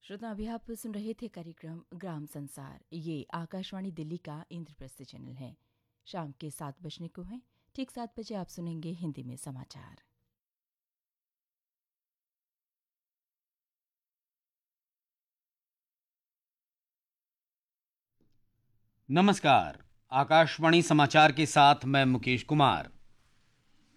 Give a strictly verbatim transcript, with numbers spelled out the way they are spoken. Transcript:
श्रोता, अभी आप सुन रहे थे कार्यक्रम ग्राम संसार। ये आकाशवाणी दिल्ली का इंद्रप्रस्थ चैनल है। शाम के सात बजने को है। ठीक सात बजे आप सुनेंगे हिंदी में समाचार। नमस्कार। आकाशवाणी समाचार के साथ मैं मुकेश कुमार।